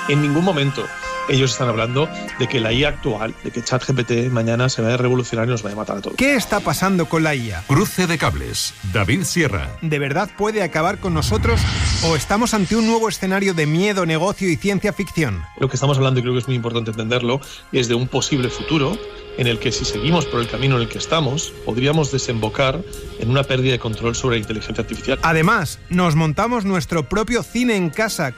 En ningún momento ellos están hablando de que la IA actual, de que ChatGPT mañana se va a revolucionar y nos va a matar a todos. ¿Qué está pasando con la IA? Cruce de cables. David Sierra. ¿De verdad puede acabar con nosotros o estamos ante un nuevo escenario de miedo, negocio y ciencia ficción? Lo que estamos hablando, y creo que es muy importante entenderlo, es de un posible futuro en el que, si seguimos por el camino en el que estamos, podríamos desembocar en una pérdida de control sobre la inteligencia artificial. Además, nos montamos nuestro propio cine en casa